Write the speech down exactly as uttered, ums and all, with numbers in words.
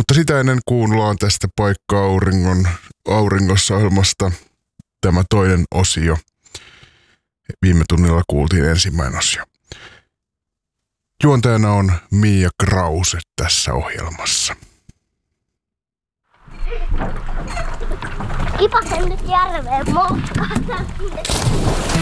Mutta sitä ennen kuunnellaan tästä Paikka auringon, auringossa ohjelmasta tämä toinen osio. Viime tunnilla kuultiin ensimmäinen osio. Juontajana on Mia Krause tässä ohjelmassa. Kipasen nyt järveen moukkaan.